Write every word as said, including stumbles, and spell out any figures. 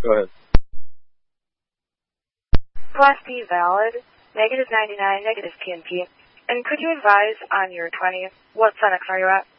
Go ahead. Class D valid, negative ninety-nine, negative P N P. And could you advise on your twenty, what Senex are you at?